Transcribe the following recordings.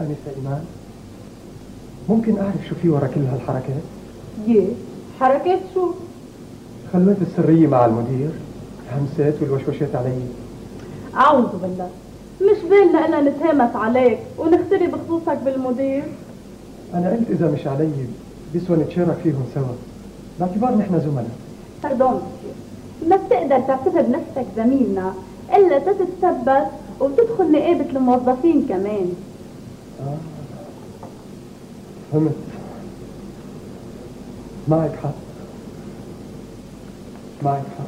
أنسة إيمان، ممكن أعرف شو في ورا كل هالحركات؟ يه حركات شو؟ خلوات السرية مع المدير، الهمسات والوشوشات علي. أعوذ بالله، مش بالنا إننا نتهامس عليك ونختري بخصوصك بالمدير؟ أنا قلت إذا مش علي بيسوى نتشارك فيهم سوا، باعتبار نحن زملاء. باردون، ما بتقدر تعتبر نفسك زميلنا إلا تتثبت وتدخل نقابة الموظفين كمان. فهمت، معك حق، معك حق.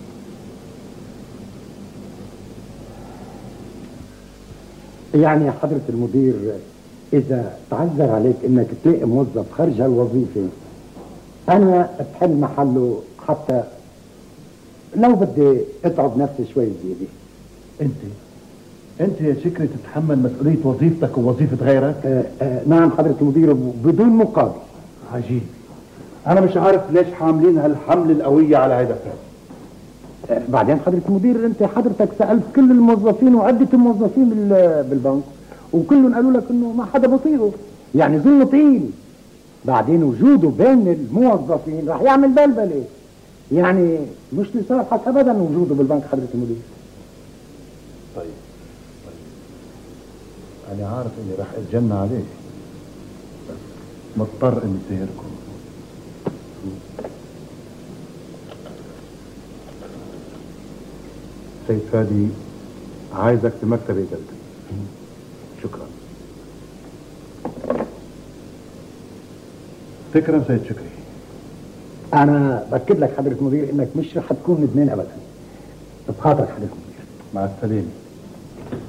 يعني يا حضرة المدير، إذا تعذر عليك إنك تلاقي موظف خارج هالوظيفة أنا بحل محله، حتى لو بدي أتعب نفسي شوي زيادة. أنت يا شكري تتحمل مسؤولية وظيفتك ووظيفة غيرك؟ نعم حضرة المدير، بدون مقابل. عجيب، أنا مش عارف ليش حاملين هالحمل القوية على هيدا الفرد. بعدين حضرة المدير، أنت حضرتك سألت كل الموظفين وعدة الموظفين بالبنك، وكلهم قالوا لك إنه ما حدا بطيره، يعني ظلم طين. بعدين وجوده بين الموظفين راح يعمل بلبلة، يعني مش لصالحك أبدا وجوده بالبنك حضرة المدير. طيب أنا عارف إني راح أتجنى عليه، بس مضطر إني سهركم. سيد فادي عايزك في مكتبي جلدي. شكرا. فكرا سيد شكري. أنا بأكد لك حضرة المدير إنك مش رح تكون ندمان أبدا. بخاطرك حضرة المدير. مع السلامة.